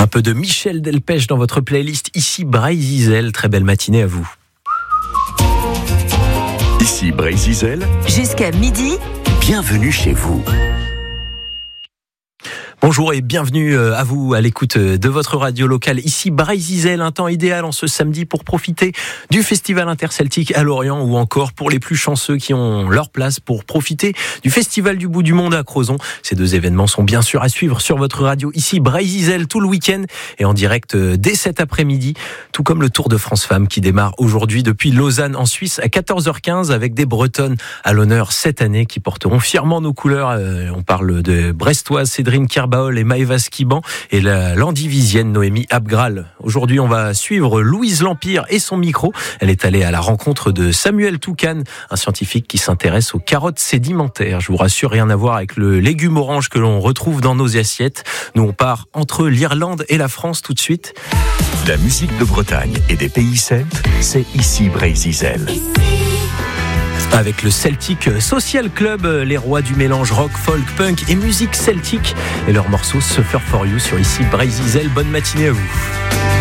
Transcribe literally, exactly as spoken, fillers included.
Un peu de Michel Delpech dans votre playlist. Ici Bray-Zizel, très belle matinée à vous. Ici Bray-Zizel. Jusqu'à midi. Bienvenue chez vous. Bonjour et bienvenue à vous à l'écoute de votre radio locale. Ici Bray-Zizel, un temps idéal en ce samedi pour profiter du Festival interceltique à Lorient ou encore pour les plus chanceux qui ont leur place pour profiter du Festival du bout du monde à Crozon. Ces deux événements sont bien sûr à suivre sur votre radio. Ici Bray-Zizel tout le week-end et en direct dès cet après-midi, tout comme le Tour de France Femmes qui démarre aujourd'hui depuis Lausanne en Suisse à quatorze heures quinze avec des Bretonnes à l'honneur cette année qui porteront fièrement nos couleurs. On parle de Brestoise Cédrine Kerbaol et Maëva Skiban et la landivisienne Noémie Abgral. Aujourd'hui, on va suivre Louise Lampire et son micro. Elle est allée à la rencontre de Samuel Toucan, un scientifique qui s'intéresse aux carottes sédimentaires. Je vous rassure, rien à voir avec le légume orange que l'on retrouve dans nos assiettes. Nous, on part entre l'Irlande et la France tout de suite. La musique de Bretagne et des pays celtes, c'est ici Bray-Zizel. Avec le Celtic Social Club, les rois du mélange rock, folk, punk et musique celtique et leur morceau Suffer for You sur ici Bray-Zizel. Bonne matinée à vous.